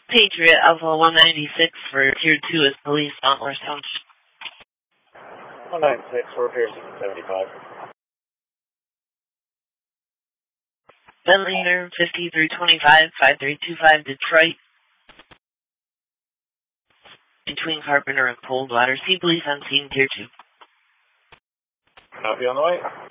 Patriot Alpha 196 for Tier 2 is police on North Township. 196 for repair 675. Bentley 5325, 5325 Detroit. Between Carpenter and Coldwater. See police on scene Tier 2. Copy on the way.